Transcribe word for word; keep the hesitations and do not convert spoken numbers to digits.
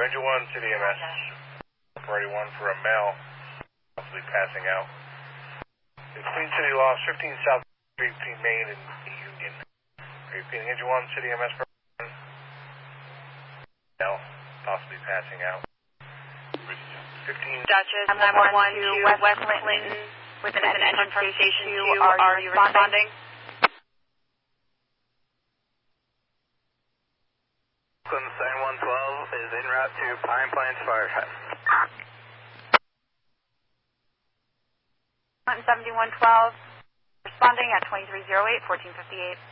Ranger one, City M S. Priority one for a male, possibly passing out. It's Queen City lost, fifteen South Street between Main and Union. Repeating, Ranger one, City M S. Male, possibly passing out. fifteen. Dutchess, nine one one to West, West Clinton with an engine from Station two. Are, are you responding? Clinton seven one twelve is en route to Pine Plains Fire Truck. Clinton seventy-one twelve responding at twenty-three oh eight, fourteen fifty-eight.